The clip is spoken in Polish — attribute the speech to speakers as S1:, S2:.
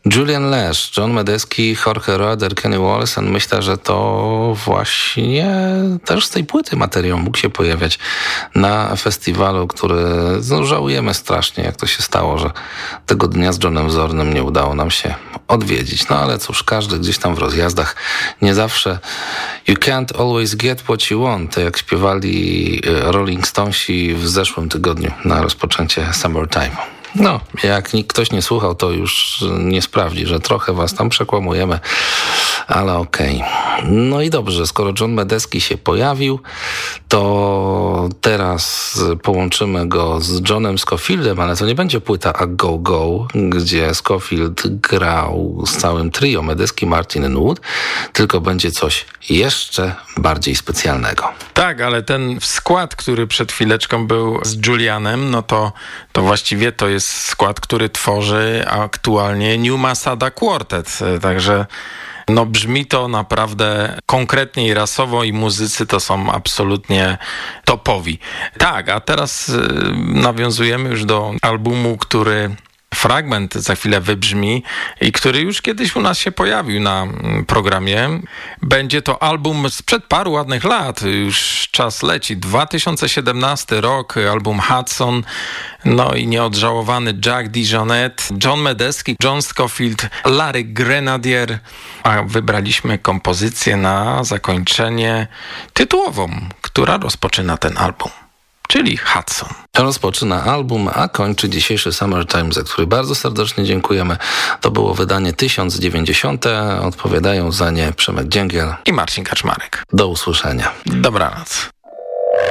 S1: Julian Lesch, John Medeski, Jorge Roeder, Kenny Wallace. Myślę, że to właśnie też z tej płyty materiał mógł się pojawiać na festiwalu, który żałujemy strasznie, jak to się stało, że tego dnia z Johnem Zornem nie udało nam się odwiedzić. No ale cóż, każdy gdzieś tam w rozjazdach nie zawsze you can't always get what you want, jak śpiewali Rolling Stonesi w zeszłym tygodniu na rozpoczęcie Summertime. No, jak ktoś nie słuchał, to już nie sprawdzi, że trochę was tam przekłamujemy, ale okej. No i dobrze, skoro John Medeski się pojawił, to teraz połączymy go z Johnem Scofieldem, ale to nie będzie płyta A Go Go, gdzie Scofield grał z całym trio Medeski, Martin and Wood, tylko będzie coś jeszcze bardziej specjalnego.
S2: Tak, ale ten skład, który przed chwileczką był z Julianem, no to właściwie to jest skład, który tworzy aktualnie New Masada Quartet, także no brzmi to naprawdę konkretnie i rasowo i muzycy to są absolutnie topowi. Tak, a teraz nawiązujemy już do albumu, który fragment za chwilę wybrzmi i który już kiedyś u nas się pojawił na programie. Będzie to album sprzed paru ładnych lat, już czas leci. 2017 rok, album Hudson, no i nieodżałowany Jack DeJohnette, John Medeski, John Scofield, Larry Grenadier, a wybraliśmy kompozycję na zakończenie tytułową, która rozpoczyna ten album, czyli Hudson.
S1: Rozpoczyna album, a kończy dzisiejszy Summertime, za który bardzo serdecznie dziękujemy. To było wydanie 1090. Odpowiadają za nie Przemek Dzięgiel
S2: i Marcin Kaczmarek.
S1: Do usłyszenia.
S2: Dobranoc.